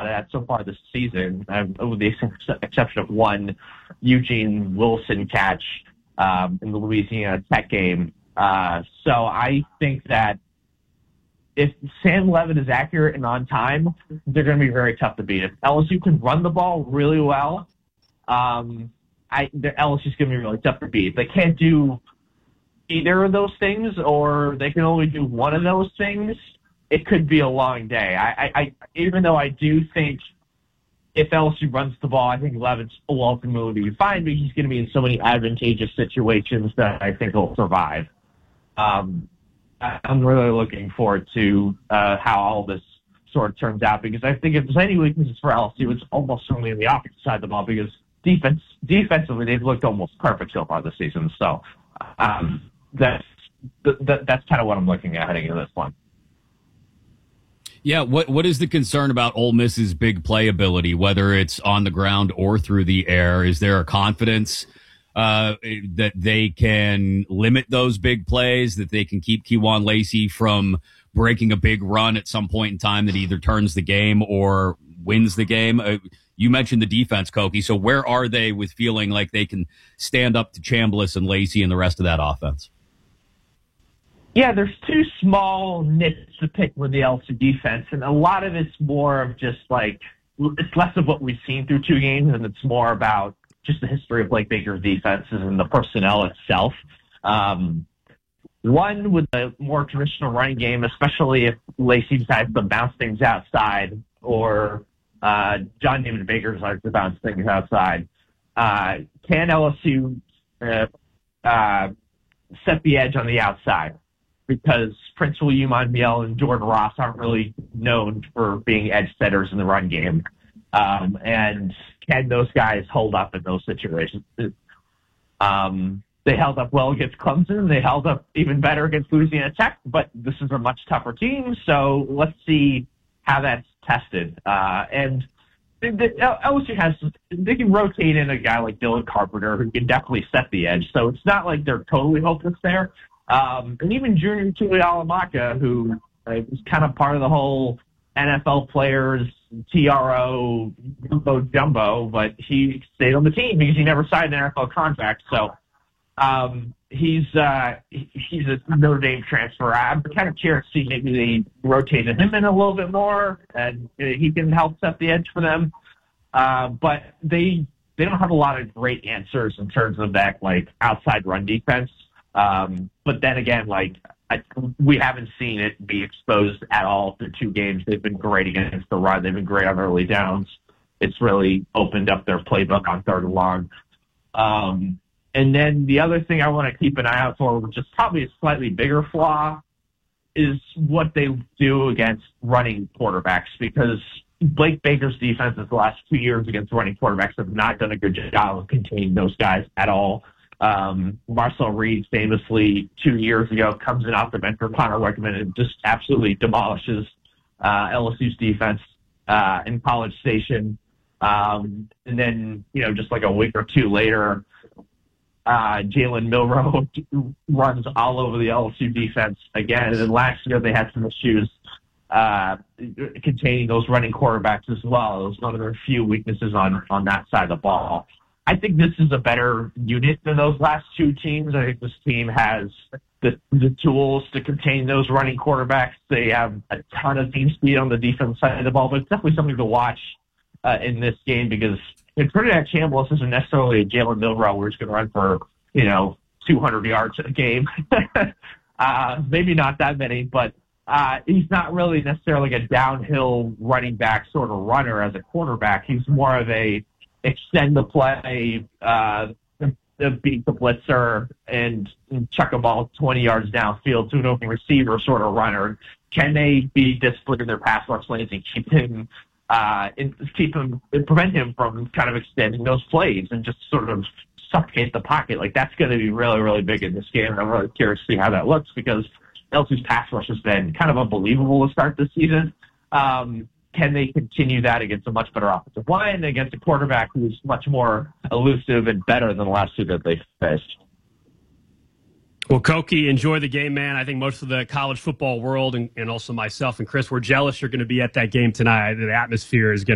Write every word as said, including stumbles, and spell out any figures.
of that so far this season, um, with the ex- exception of one Eugene Wilson catch um, in the Louisiana Tech game. Uh, so I think that if Sam Levitt is accurate and on time, they're going to be very tough to beat. If L S U can run the ball really well, um, I, L S U's going to be really tough to beat. If they can't do either of those things, or they can only do one of those things, it could be a long day. I, I, I even though I do think if L S U runs the ball, I think Levitt will ultimately be fine, but he's going to be in so many advantageous situations that I think he'll survive. Um, I'm really looking forward to uh, how all this sort of turns out, because I think if there's any weaknesses for L S U, it's almost certainly on the opposite side of the ball, because defense, defensively, they've looked almost perfect so far this season. So um, that's that, that's kind of what I'm looking at heading into this one. Yeah, what what is the concern about Ole Miss's big play ability, whether it's on the ground or through the air? Is there a confidence Uh, that they can limit those big plays, that they can keep Kewan Lacey from breaking a big run at some point in time that either turns the game or wins the game? Uh, you mentioned the defense, Koki. So where are they with feeling like they can stand up to Chambliss and Lacey and the rest of that offense? Yeah, there's two small nits to pick with the L S U defense, and a lot of it's more of just like, it's less of what we've seen through two games, and it's more about just the history of Blake Baker's defenses and the personnel itself. Um, one, with a more traditional running game, especially if Lacey decides to bounce things outside, or uh, John David Baker decides to bounce things outside, uh, can L S U uh, uh, set the edge on the outside? Because Prince William Monbiel and Jordan Ross aren't really known for being edge setters in the run game. Um, and can those guys hold up in those situations? Um, they held up well against Clemson. They held up even better against Louisiana Tech, but this is a much tougher team, so let's see how that's tested. Uh, and the, the, L S U has, they can rotate in a guy like Dylan Carpenter who can definitely set the edge, so it's not like they're totally hopeless there. Um, and even Junior Tuihalamaka, who uh, is kind of part of the whole N F L players T R O jumbo jumbo, but he stayed on the team because he never signed an N F L contract. So um, he's uh, he's a Notre Dame transfer. I'm kind of curious to see maybe they rotated him in a little bit more, and he can help set the edge for them. Uh, but they they don't have a lot of great answers in terms of that like outside run defense. Um, but then again, like. I, we haven't seen it be exposed at all through two games. They've been great against the run. They've been great on early downs. It's really opened up their playbook on third and long. Um, and then the other thing I want to keep an eye out for, which is probably a slightly bigger flaw, is what they do against running quarterbacks, because Blake Baker's defenses the last two years against running quarterbacks have not done a good job of containing those guys at all. Um, Marcel Reed famously two years ago comes in off the bench for Connor Wegman and just absolutely demolishes uh, L S U's defense uh, in College Station. Um, and then, you know, just like a week or two later, uh, Jalen Milroe runs all over the L S U defense again. And then last year they had some issues uh, containing those running quarterbacks as well. It was one of their few weaknesses on, on that side of the ball. I think this is a better unit than those last two teams. I think this team has the the tools to contain those running quarterbacks. They have a ton of team speed on the defense side of the ball, but it's definitely something to watch uh, in this game, because Trinidad Chambliss isn't necessarily a Jalen Milroe where he's going to run for, you know, two hundred yards a game. uh, maybe not that many, but uh, he's not really necessarily a downhill running back sort of runner as a quarterback. He's more of a extend the play, uh, beat the blitzer, and chuck a ball twenty yards downfield to an open receiver sort of runner. Can they be disciplined in their pass rush lanes and keep him, uh, and keep him, and prevent him from kind of extending those plays and just sort of suffocate the pocket? Like, that's going to be really, really big in this game. And I'm really curious to see how that looks, because L S U's pass rush has been kind of unbelievable to start this season. Um, Can they continue that against a much better offensive line, against a quarterback who's much more elusive and better than the last two that they faced? Well, Koki, enjoy the game, man. I think most of the college football world and, and also myself and Chris, we're jealous you're going to be at that game tonight. The atmosphere is going